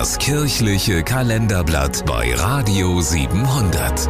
Das kirchliche Kalenderblatt bei Radio 700.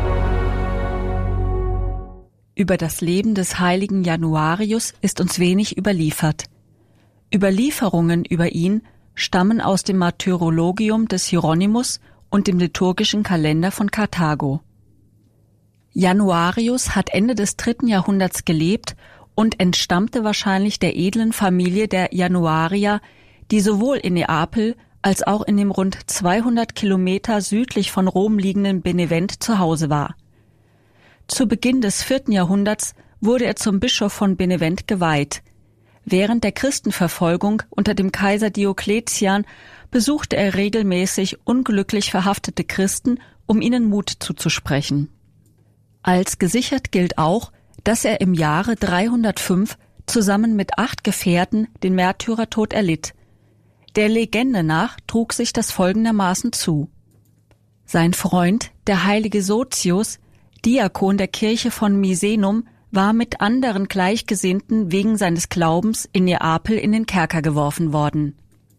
Über das Leben des heiligen Januarius ist uns wenig überliefert. Überlieferungen über ihn stammen aus dem Martyrologium des Hieronymus und dem liturgischen Kalender von Karthago. Januarius hat Ende des 3. Jahrhunderts gelebt und entstammte wahrscheinlich der edlen Familie der Januarier, die sowohl in Neapel als auch in dem rund 200 Kilometer südlich von Rom liegenden Benevent zu Hause war. Zu Beginn des 4. Jahrhunderts wurde er zum Bischof von Benevent geweiht. Während der Christenverfolgung unter dem Kaiser Diokletian besuchte er regelmäßig unglücklich verhaftete Christen, um ihnen Mut zuzusprechen. Als gesichert gilt auch, dass er im Jahre 305 zusammen mit 8 Gefährten den Märtyrertod erlitt. Der Legende nach trug sich das folgendermaßen zu. Sein Freund, der heilige Sozius, Diakon der Kirche von Misenum, war mit anderen Gleichgesinnten wegen seines Glaubens in Neapel in den Kerker geworfen worden.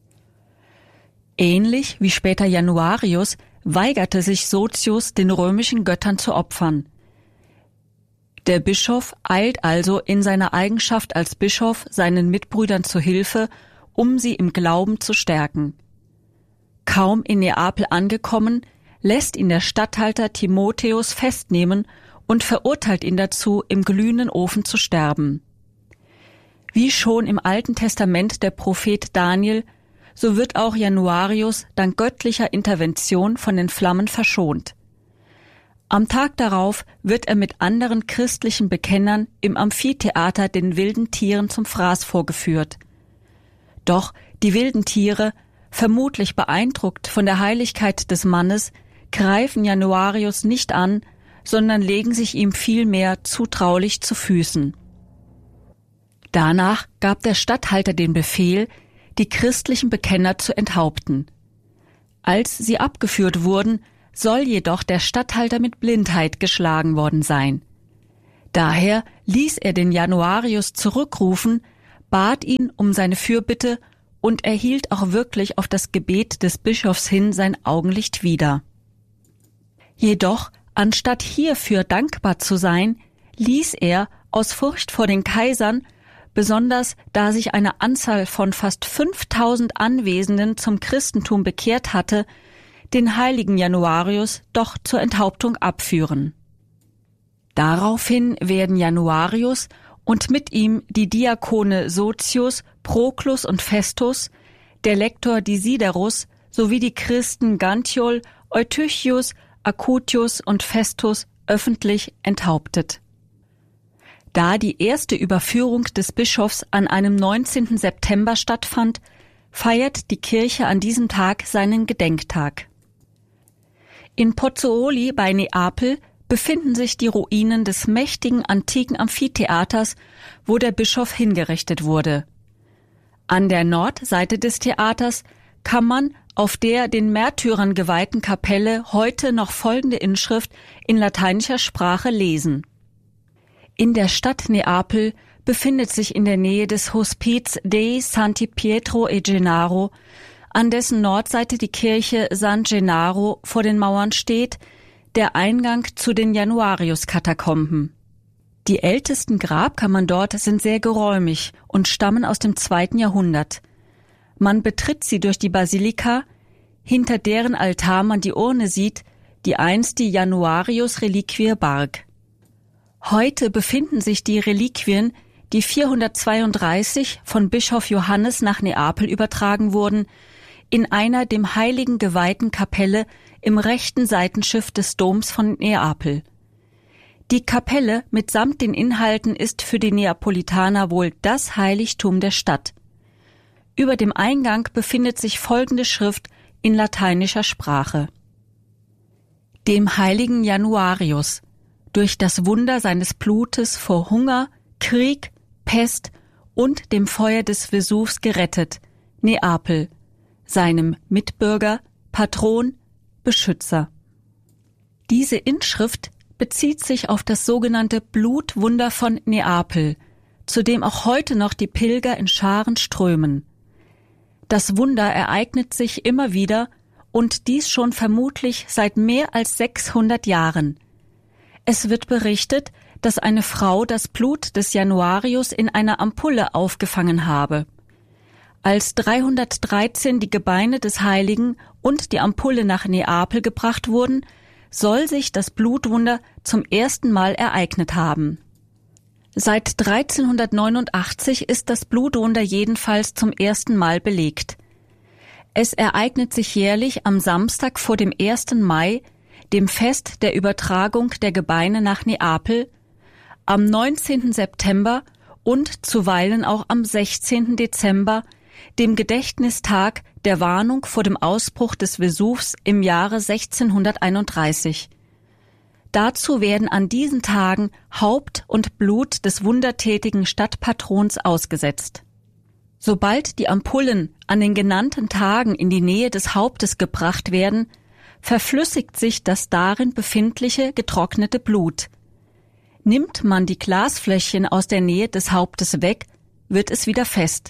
Ähnlich wie später Januarius weigerte sich Sozius, den römischen Göttern zu opfern. Der Bischof eilt also in seiner Eigenschaft als Bischof seinen Mitbrüdern zu Hilfe, um sie im Glauben zu stärken. Kaum in Neapel angekommen, lässt ihn der Statthalter Timotheus festnehmen und verurteilt ihn dazu, im glühenden Ofen zu sterben. Wie schon im Alten Testament der Prophet Daniel, so wird auch Januarius dank göttlicher Intervention von den Flammen verschont. Am Tag darauf wird er mit anderen christlichen Bekennern im Amphitheater den wilden Tieren zum Fraß vorgeführt. Doch die wilden Tiere, vermutlich beeindruckt von der Heiligkeit des Mannes, greifen Januarius nicht an, sondern legen sich ihm vielmehr zutraulich zu Füßen. Danach gab der Statthalter den Befehl, die christlichen Bekenner zu enthaupten. Als sie abgeführt wurden, soll jedoch der Statthalter mit Blindheit geschlagen worden sein. Daher ließ er den Januarius zurückrufen, bat ihn um seine Fürbitte und erhielt auch wirklich auf das Gebet des Bischofs hin sein Augenlicht wieder. Jedoch, anstatt hierfür dankbar zu sein, ließ er aus Furcht vor den Kaisern, besonders da sich eine Anzahl von fast 5000 Anwesenden zum Christentum bekehrt hatte, den heiligen Januarius doch zur Enthauptung abführen. Daraufhin werden Januarius und mit ihm die Diakone Sozius, Proklus und Festus, der Lektor Desiderus sowie die Christen Gantiol, Eutychius, Acutius und Festus öffentlich enthauptet. Da die erste Überführung des Bischofs an einem 19. September stattfand, feiert die Kirche an diesem Tag seinen Gedenktag. In Pozzuoli bei Neapel befinden sich die Ruinen des mächtigen antiken Amphitheaters, wo der Bischof hingerichtet wurde. An der Nordseite des Theaters kann man auf der den Märtyrern geweihten Kapelle heute noch folgende Inschrift in lateinischer Sprache lesen. In der Stadt Neapel befindet sich in der Nähe des Hospiz Dei Santi Pietro e Gennaro, an dessen Nordseite die Kirche San Gennaro vor den Mauern steht, der Eingang zu den Januarius-Katakomben. Die ältesten Grabkammern dort sind sehr geräumig und stammen aus dem 2. Jahrhundert. Man betritt sie durch die Basilika, hinter deren Altar man die Urne sieht, die einst die Januarius-Reliquie barg. Heute befinden sich die Reliquien, die 432 von Bischof Johannes nach Neapel übertragen wurden, in einer dem Heiligen geweihten Kapelle im rechten Seitenschiff des Doms von Neapel. Die Kapelle mitsamt den Inhalten ist für die Neapolitaner wohl das Heiligtum der Stadt. Über dem Eingang befindet sich folgende Schrift in lateinischer Sprache. Dem heiligen Januarius, durch das Wunder seines Blutes vor Hunger, Krieg, Pest und dem Feuer des Vesuvs gerettet, Neapel, seinem Mitbürger, Patron, Beschützer. Diese Inschrift bezieht sich auf das sogenannte Blutwunder von Neapel, zu dem auch heute noch die Pilger in Scharen strömen. Das Wunder ereignet sich immer wieder und dies schon vermutlich seit mehr als 600 Jahren. Es wird berichtet, dass eine Frau das Blut des Januarius in einer Ampulle aufgefangen habe. Als 313 die Gebeine des Heiligen und die Ampulle nach Neapel gebracht wurden, soll sich das Blutwunder zum ersten Mal ereignet haben. Seit 1389 ist das Blutwunder jedenfalls zum ersten Mal belegt. Es ereignet sich jährlich am Samstag vor dem 1. Mai, dem Fest der Übertragung der Gebeine nach Neapel, am 19. September und zuweilen auch am 16. Dezember, dem Gedächtnistag der Warnung vor dem Ausbruch des Vesuvs im Jahre 1631. Dazu werden an diesen Tagen Haupt und Blut des wundertätigen Stadtpatrons ausgesetzt. Sobald die Ampullen an den genannten Tagen in die Nähe des Hauptes gebracht werden, verflüssigt sich das darin befindliche getrocknete Blut. Nimmt man die Glasfläschchen aus der Nähe des Hauptes weg, wird es wieder fest.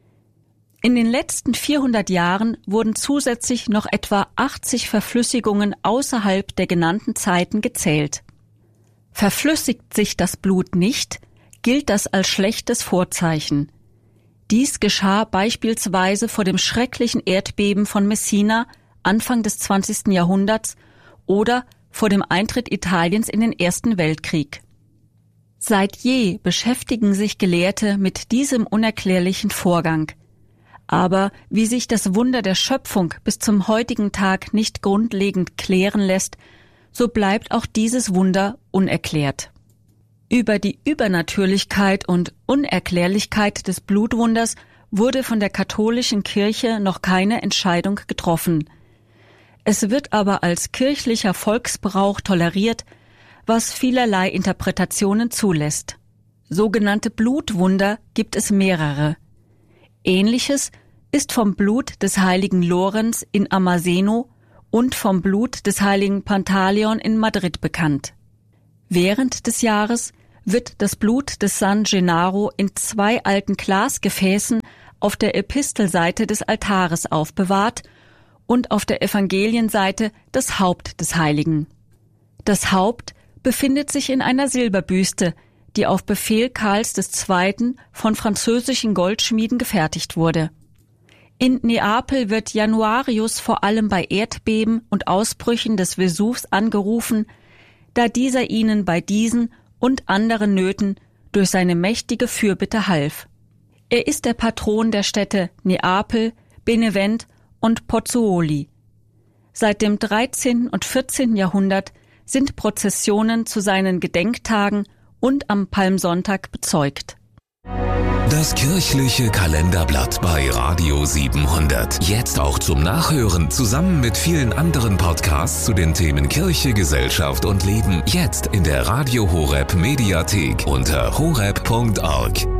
In den letzten 400 Jahren wurden zusätzlich noch etwa 80 Verflüssigungen außerhalb der genannten Zeiten gezählt. Verflüssigt sich das Blut nicht, gilt das als schlechtes Vorzeichen. Dies geschah beispielsweise vor dem schrecklichen Erdbeben von Messina Anfang des 20. Jahrhunderts oder vor dem Eintritt Italiens in den Ersten Weltkrieg. Seit je beschäftigen sich Gelehrte mit diesem unerklärlichen Vorgang. Aber wie sich das Wunder der Schöpfung bis zum heutigen Tag nicht grundlegend klären lässt, so bleibt auch dieses Wunder unerklärt. Über die Übernatürlichkeit und Unerklärlichkeit des Blutwunders wurde von der katholischen Kirche noch keine Entscheidung getroffen. Es wird aber als kirchlicher Volksbrauch toleriert, was vielerlei Interpretationen zulässt. Sogenannte Blutwunder gibt es mehrere. Ähnliches ist vom Blut des heiligen Lorenz in Amaseno und vom Blut des heiligen Pantaleon in Madrid bekannt. Während des Jahres wird das Blut des San Gennaro in 2 alten Glasgefäßen auf der Epistelseite des Altares aufbewahrt und auf der Evangelienseite das Haupt des Heiligen. Das Haupt befindet sich in einer Silberbüste, die auf Befehl Karls II. Von französischen Goldschmieden gefertigt wurde. In Neapel wird Januarius vor allem bei Erdbeben und Ausbrüchen des Vesuvs angerufen, da dieser ihnen bei diesen und anderen Nöten durch seine mächtige Fürbitte half. Er ist der Patron der Städte Neapel, Benevent und Pozzuoli. Seit dem 13. und 14. Jahrhundert sind Prozessionen zu seinen Gedenktagen und am Palmsonntag bezeugt. Das kirchliche Kalenderblatt bei Radio 700. Jetzt auch zum Nachhören, zusammen mit vielen anderen Podcasts zu den Themen Kirche, Gesellschaft und Leben. Jetzt in der Radio Horeb Mediathek unter horeb.org.